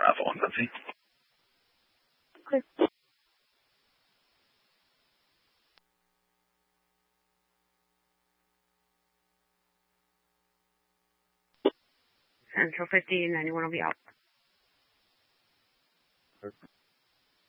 Bravo, Lindsay. Okay. Central 50, 91 will be out.